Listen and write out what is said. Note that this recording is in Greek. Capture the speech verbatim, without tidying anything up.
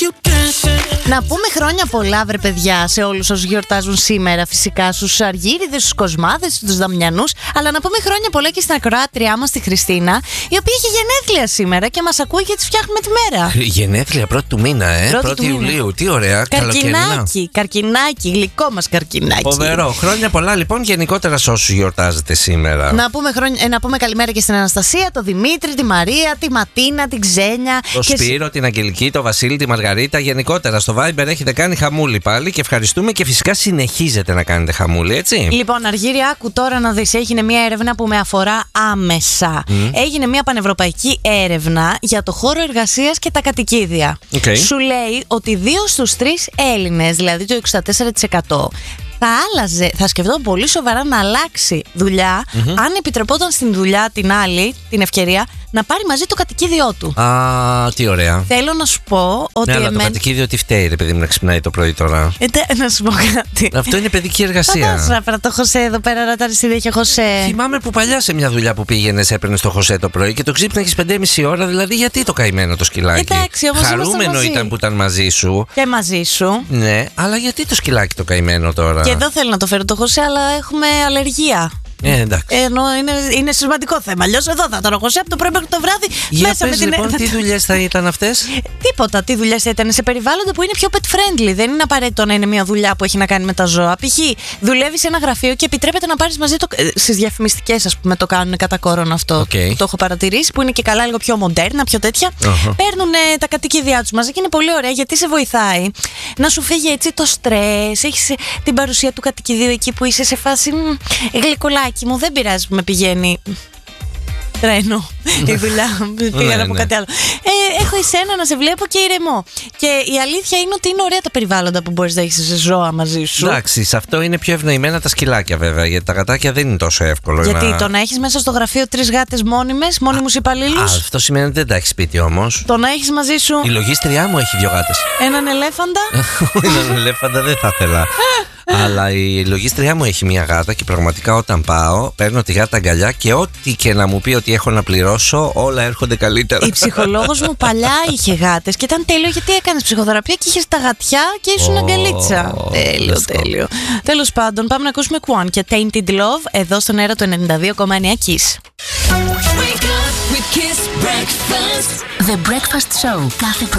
Να πούμε χρόνια πολλά, βρε παιδιά, σε όλους όσους γιορτάζουν σήμερα. Φυσικά στους Αργύριδες, στους Κοσμάδες, στους Δαμιανούς. Αλλά να πούμε χρόνια πολλά και στην ακροάτριά μας, τη Χριστίνα, η οποία έχει γενέθλια σήμερα και μας ακούει και της φτιάχνουμε τη μέρα. Γενέθλια πρώτη του μήνα, ε. Πρώτη πρώτη του μήνα. Ιουλίου. Τι ωραία. Καρκινάκι, καρκινάκι, γλυκό μας καρκινάκι. Φοβερό. Χρόνια πολλά λοιπόν γενικότερα σε όσους γιορτάζετε σήμερα. Να πούμε, χρόνια, να πούμε καλημέρα και στην Αναστασία, τον Δημήτρη, τη Μαρία, τη Ματίνα, την Ξένια. Το και... Σπύρο, την Αγγελική, τον Βασίλη, τη Μαργαρίτα. Γενικότερα στο Viber έχετε κάνει χαμούλη πάλι και ευχαριστούμε και φυσικά συνεχίζετε να κάνετε χαμούλη, έτσι. Λοιπόν, Αργύρη, άκου τώρα να δεις. Έγινε μια έρευνα που με αφορά άμεσα. Mm. Έγινε μια πανευρωπαϊκή έρευνα για το χώρο εργασίας και τα κατοικίδια. Okay. Σου λέει ότι δύο στους τρεις Έλληνες, δηλαδή το εξήντα τέσσερα τοις εκατό, θα άλλαζε, θα σκεφτόταν πολύ σοβαρά να αλλάξει δουλειά, mm-hmm. αν επιτρεπόταν στην δουλειά την άλλη, την ευκαιρία, να πάρει μαζί το κατοικίδιό του. Α, τι ωραία. Θέλω να σου πω ότι. Ναι, αλλά εμένα... το κατοικίδιο τι φταίει, ρε παιδί μου, να ξυπνάει το πρωί τώρα. Ε, να σου πω κάτι. Αυτό είναι παιδική εργασία. Φαντάζομαι να το Χωσέ εδώ πέρα, ρωτάρει συνέχεια Χωσέ. Θυμάμαι που παλιά σε μια δουλειά που πήγαινε, έπαιρνε το Χωσέ το πρωί και το ξύπναγε πέντε και μισή ώρα, δηλαδή γιατί το καημένο το σκυλάκι. Εντάξει, όμως χαρούμενο ήταν που ήταν μαζί σου. Και μαζί σου. Ναι, αλλά γιατί το σκυλάκι το καημένο τώρα. Και εδώ θέλω να το φέρω το Χωσέ, αλλά έχουμε αλλεργία. Ε, εντάξει. Ενώ είναι, είναι σημαντικό θέμα. Αλλιώς εδώ θα ήταν ο Χωσέ από το πρωί μέχρι το βράδυ. Για μέσα πες, με την... λοιπόν, τι δουλειές θα ήταν αυτές? Τίποτα. Τι δουλειές θα ήταν σε περιβάλλοντα που είναι πιο pet friendly. Δεν είναι απαραίτητο να είναι μια δουλειά που έχει να κάνει με τα ζώα. Π.χ. δουλεύει σε ένα γραφείο και επιτρέπεται να πάρεις μαζί το. Στις διαφημιστικές, ας πούμε, το κάνουν κατά κόρον αυτό. Okay. Το έχω παρατηρήσει, που είναι και καλά λίγο πιο μοντέρνα, πιο τέτοια. Uh-huh. Παίρνουν τα κατοικίδια τους μαζί και είναι πολύ ωραία γιατί σε βοηθάει να σου φύγει έτσι το στρες. Έχεις την παρουσία του κατοικιδίου εκεί που είσαι σε φάση γλυκολάκι μου, δεν πειράζει που με πηγαίνει τρένο η δουλειά. Πήγα να πω κάτι άλλο. Ε, έχω εσένα να σε βλέπω και ηρεμό. Και η αλήθεια είναι ότι είναι ωραία τα περιβάλλοντα που μπορείς να έχεις σε ζώα μαζί σου. Εντάξει, σε αυτό είναι πιο ευνοημένα τα σκυλάκια βέβαια. Γιατί τα γατάκια δεν είναι τόσο εύκολο. Γιατί να... το να έχεις μέσα στο γραφείο τρεις γάτες μόνιμες, μόνιμους υπαλλήλους. Α, αυτό σημαίνει ότι δεν τα έχεις σπίτι όμως. Το να έχεις μαζί σου. Η λογίστριά μου έχει δύο γάτες. Έναν ελέφαντα. Έναν ελέφαντα δεν θα ήθελα. Αλλά η λογίστριά μου έχει μια γάτα και πραγματικά όταν πάω παίρνω τη γάτα αγκαλιά και ό,τι και να μου πει ότι έχω να πληρώσω, όλα έρχονται καλύτερα. Η ψυχολόγος μου παλιά είχε γάτες και ήταν τέλειο γιατί έκανες ψυχοθεραπεία και είχες τα γατιά και ήσουν oh, αγκαλίτσα. Τέλειο, oh. τέλειο. Τέλος πάντων, πάμε να ακούσουμε Quan και Tainted Love εδώ στον αέρα του ενενήντα δύο κόμμα εννέα Kiss. The Breakfast Show κάθε